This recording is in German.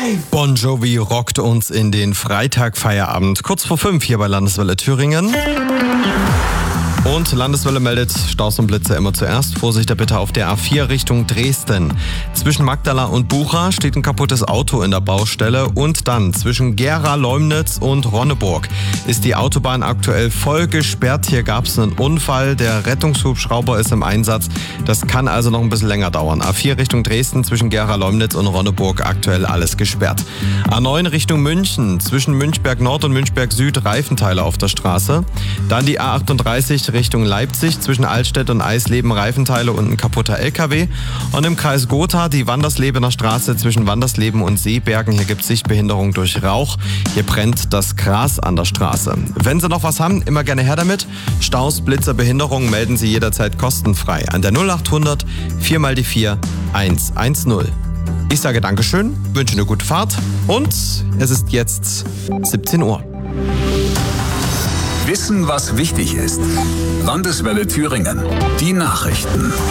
Bon Jovi rockt uns in den Freitagfeierabend. Kurz vor 5 hier bei Landeswelle Thüringen. Und Landeswelle meldet Staus und Blitze immer zuerst. Vorsicht da bitte auf der A4 Richtung Dresden. Zwischen Magdala und Bucha steht ein kaputtes Auto in der Baustelle. Und dann zwischen Gera, Leumnitz und Ronneburg ist die Autobahn aktuell voll gesperrt. Hier gab es einen Unfall. Der Rettungshubschrauber ist im Einsatz. Das kann also noch ein bisschen länger dauern. A4 Richtung Dresden zwischen Gera, Leumnitz und Ronneburg aktuell alles gesperrt. A9 Richtung München. Zwischen Münchberg Nord und Münchberg Süd Reifenteile auf der Straße. Dann die A38 Richtung Leipzig, zwischen Altstedt und Eisleben Reifenteile und ein kaputter LKW. Und im Kreis Gotha die Wanderslebener Straße zwischen Wandersleben und Seebergen. Hier gibt es Sichtbehinderung durch Rauch. Hier brennt das Gras an der Straße. Wenn Sie noch was haben, immer gerne her damit. Staus, Blitzer, Behinderungen melden Sie jederzeit kostenfrei an der 0800 4 mal die 4 110. Ich sage Dankeschön, wünsche eine gute Fahrt und es ist jetzt 17 Uhr. Wissen, was wichtig ist. Landeswelle Thüringen. Die Nachrichten.